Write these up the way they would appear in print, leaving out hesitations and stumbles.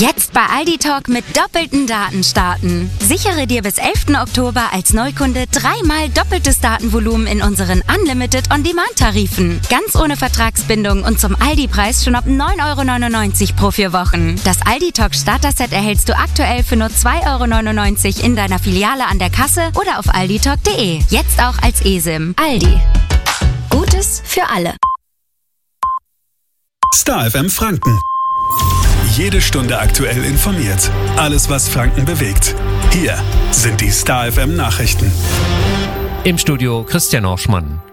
Jetzt bei Aldi Talk mit doppelten Daten starten. Sichere dir bis 11. Oktober als Neukunde 3-mal doppeltes Datenvolumen in unseren Unlimited On-Demand-Tarifen. Ganz ohne Vertragsbindung und zum Aldi-Preis schon ab 9,99 € pro 4 Wochen. Das Aldi Talk Starter-Set erhältst du aktuell für nur 2,99 € in deiner Filiale an der Kasse oder auf alditalk.de. Jetzt auch als eSIM. Aldi. Gutes für alle. Star FM Franken. Jede Stunde aktuell informiert. Alles, was Franken bewegt. Hier sind die Star FM Nachrichten. Im Studio Christian Orschmann.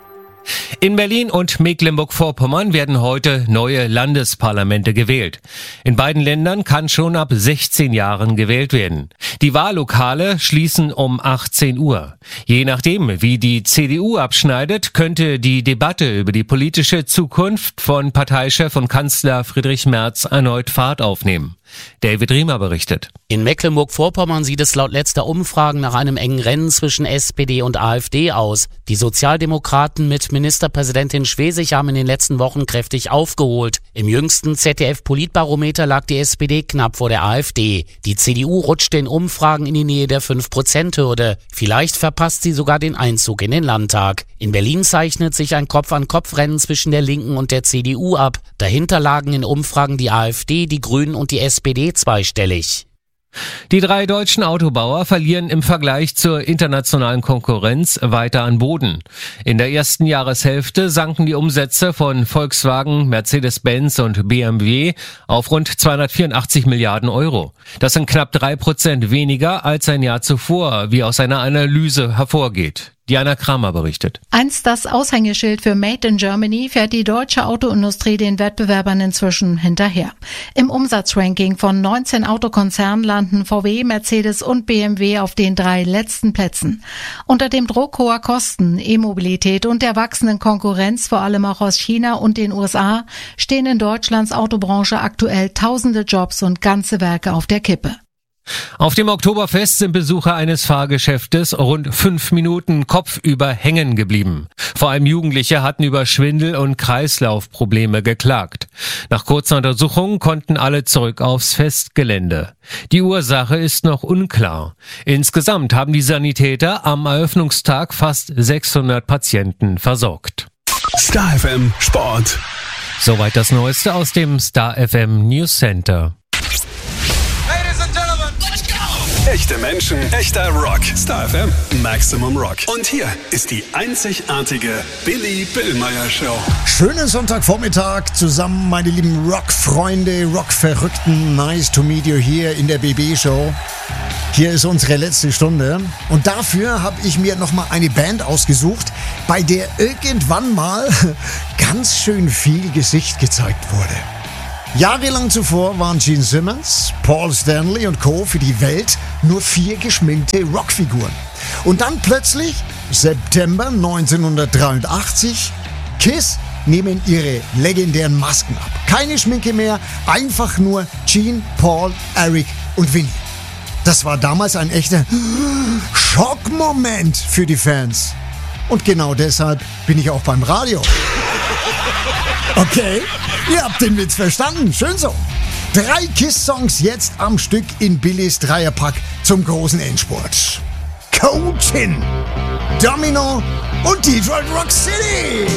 In Berlin und Mecklenburg-Vorpommern werden heute neue Landesparlamente gewählt. In beiden Ländern kann schon ab 16 Jahren gewählt werden. Die Wahllokale schließen um 18 Uhr. Je nachdem, wie die CDU abschneidet, könnte die Debatte über die politische Zukunft von Parteichef und Kanzler Friedrich Merz erneut Fahrt aufnehmen. David Riemer berichtet. In Mecklenburg-Vorpommern sieht es laut letzter Umfragen nach einem engen Rennen zwischen SPD und AfD aus. Die Sozialdemokraten mit Ministerpräsidentin Schwesig haben in den letzten Wochen kräftig aufgeholt. Im jüngsten ZDF-Politbarometer lag die SPD knapp vor der AfD. Die CDU rutschte in Umfragen in die Nähe der 5%-Hürde. Vielleicht verpasst sie sogar den Einzug in den Landtag. In Berlin zeichnet sich ein Kopf-an-Kopf-Rennen zwischen der Linken und der CDU ab. Dahinter lagen in Umfragen die AfD, die Grünen und die SPD zweistellig. Die 3 deutschen Autobauer verlieren im Vergleich zur internationalen Konkurrenz weiter an Boden. In der ersten Jahreshälfte sanken die Umsätze von Volkswagen, Mercedes-Benz und BMW auf rund 284 Milliarden Euro. Das sind knapp 3% weniger als ein Jahr zuvor, wie aus einer Analyse hervorgeht. Diana Kramer berichtet. Einst das Aushängeschild für Made in Germany fährt die deutsche Autoindustrie den Wettbewerbern inzwischen hinterher. Im Umsatzranking von 19 Autokonzernen landen VW, Mercedes und BMW auf den 3 letzten Plätzen. Unter dem Druck hoher Kosten, E-Mobilität und der wachsenden Konkurrenz, vor allem auch aus China und den USA, stehen in Deutschlands Autobranche aktuell tausende Jobs und ganze Werke auf der Kippe. Auf dem Oktoberfest sind Besucher eines Fahrgeschäftes rund 5 Minuten kopfüber hängen geblieben. Vor allem Jugendliche hatten über Schwindel- und Kreislaufprobleme geklagt. Nach kurzer Untersuchung konnten alle zurück aufs Festgelände. Die Ursache ist noch unklar. Insgesamt haben die Sanitäter am Eröffnungstag fast 600 Patienten versorgt. Star FM Sport. Soweit das Neueste aus dem Star FM News Center. Echte Menschen, echter Rock. Star FM, Maximum Rock. Und hier ist die einzigartige Billy Billmeyer Show. Schönen Sonntagvormittag zusammen, meine lieben Rock-Freunde, Rock-Verrückten. Nice to meet you hier in der BB-Show. Hier ist unsere letzte Stunde. Und dafür habe ich mir nochmal eine Band ausgesucht, bei der irgendwann mal ganz schön viel Gesicht gezeigt wurde. Jahrelang zuvor waren Gene Simmons, Paul Stanley und Co. für die Welt nur 4 geschminkte Rockfiguren. Und dann plötzlich, September 1983, Kiss nehmen ihre legendären Masken ab. Keine Schminke mehr, einfach nur Gene, Paul, Eric und Vinnie. Das war damals ein echter Schockmoment für die Fans. Und genau deshalb bin ich auch beim Radio. Okay, ihr habt den Witz verstanden. Schön so. 3 Kiss-Songs jetzt am Stück in Billys Dreierpack zum großen Endspurt. Coachin', Domino und Detroit Rock City.